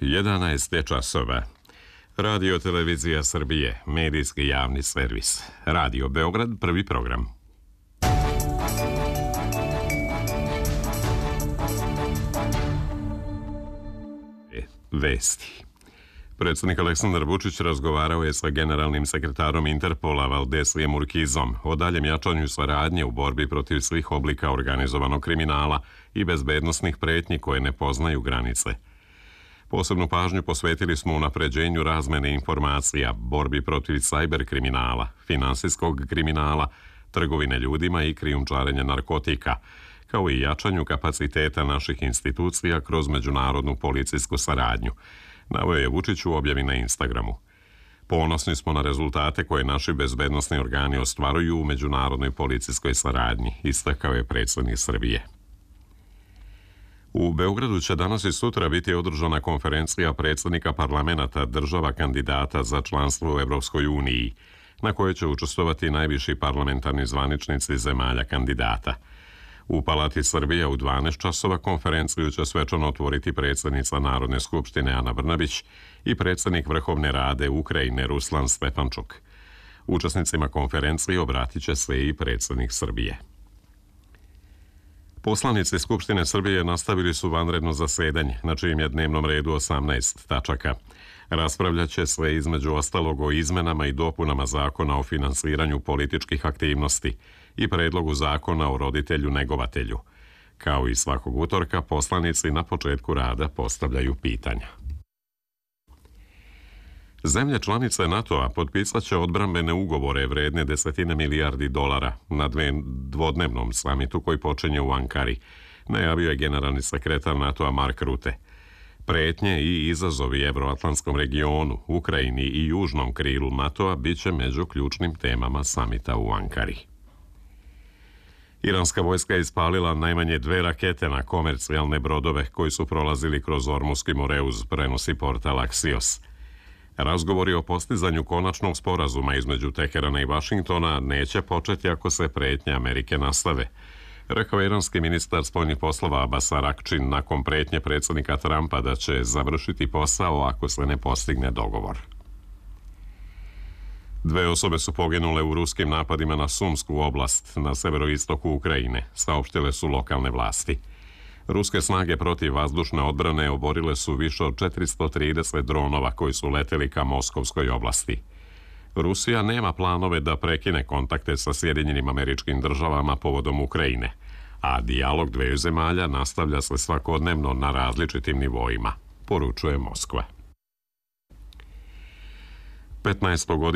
11 je časova. Radio Televizija Srbije, medijski javni servis. Radio Beograd, prvi program. Vesti. Predsjednik Aleksandar Vučić razgovarao je sa generalnim sekretarom Interpola Valdesijem Urkizom o daljem jačanju saradnje u borbi protiv svih oblika organizovanog kriminala i bezbednosnih pretnji koje ne poznaju granice. Posebnu pažnju posvetili smo unapređenju razmene informacija, borbi protiv sajber kriminala, finansijskog kriminala, trgovine ljudima i krijumčarenja narkotika, kao i jačanju kapaciteta naših institucija kroz međunarodnu policijsku saradnju, naveo je Vučić u objavi na Instagramu. Ponosni smo na rezultate koje naši bezbednosni organi ostvaruju u međunarodnoj policijskoj saradnji, istakao je predsjednik Srbije. U Beogradu će danas i sutra biti održana konferencija predsjednika parlamenata država kandidata za članstvo u Evropskoj uniji, na kojoj će učestvovati najviši parlamentarni zvaničnici zemalja kandidata. U Palati Srbija u 12 časova konferenciju će svečano otvoriti predsjednica Narodne skupštine Ana Brnabić i predsjednik Vrhovne rade Ukrajine Ruslan Stefančuk. Učesnicima konferencije obratit će se i predsjednik Srbije. Poslanici Skupštine Srbije nastavili su vanredno zasedanje, na čijem je dnevnom redu 18 tačaka. Raspravljat će se između ostalog o izmenama i dopunama zakona o finansiranju političkih aktivnosti i predlogu zakona o roditelju-negovatelju. Kao i svakog utorka, poslanici na početku rada postavljaju pitanja. Zemlje članice NATO-a potpisat će odbrambene ugovore vredne $10 milijardi na dvodnevnom samitu koji počinje u Ankari, najavio je generalni sekretar NATO-a Mark Rutte. Pretnje i izazovi evroatlantskom regionu, Ukrajini i južnom krilu NATO-a bit će među ključnim temama samita u Ankari. Iranska vojska je ispalila najmanje 2 rakete na komercijalne brodove koji su prolazili kroz Ormuski Moreuz, prenosi portal Axios. Razgovori o postizanju konačnog sporazuma između Teherana i Vašingtona neće početi ako se pretnje Amerike nastave, rekao je iranski ministar spoljnih poslova Abbas Araghči nakon pretnje predsjednika Trumpa da će završiti posao ako se ne postigne dogovor. 2 osobe su poginule u ruskim napadima na Sumsku oblast na severoistoku Ukrajine, saopštile su lokalne vlasti. Ruske snage protiv vazdušne odbrane oborile su više od 430 dronova koji su leteli ka Moskovskoj oblasti. Rusija nema planove da prekine kontakte sa Sjedinjenim Američkim Državama povodom Ukrajine, a dijalog dveju zemalja nastavlja se svakodnevno na različitim nivoima, poručuje Moskva. 15.